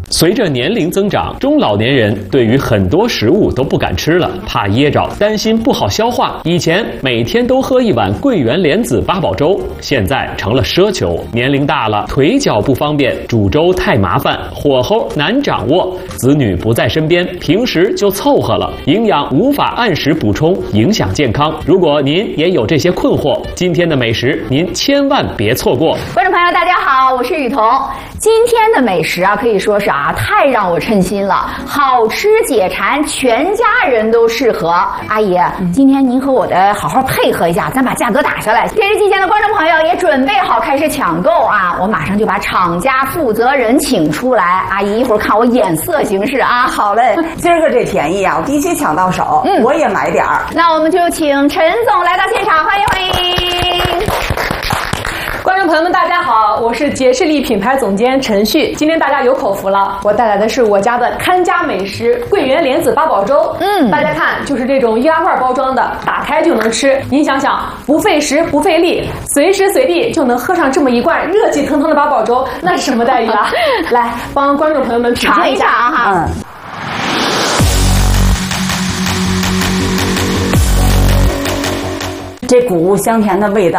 随着年龄增长，中老年人对于很多食物都不敢吃了，怕噎着，担心不好消化。以前每天都喝一碗桂圆莲子八宝粥，现在成了奢求。年龄大了，腿脚不方便，煮粥太麻烦，火候难掌握，子女不在身边，平时就凑合了，营养无法按时补充，影响健康。如果您也有这些困惑，今天的美食您千万别错过。 观众朋友，大家好，我是雨桐。今天的美食啊，可以说是太让我称心了，好吃解馋，全家人都适合。阿姨，今天您和我的好好配合一下，咱把价格打下来。电视机前的观众朋友也准备好开始抢购啊！我马上就把厂家负责人请出来。阿姨，一会儿看我眼色行事啊。 好嘞，今儿个这便宜啊，我必须抢到手。我也买点儿。 那我们就请陈总来到现场，欢迎欢迎。 观众朋友们，大家好，我是杰士利品牌总监陈旭。今天大家有口福了，我带来的是我家的看家美食——桂圆莲子八宝粥。大家看，就是这种易拉罐包装的，打开就能吃。您想想，不费时不费力，随时随地就能喝上这么一罐热气腾腾的八宝粥，那是什么待遇啊？来，帮观众朋友们品尝一下哈。 这谷物香甜的味道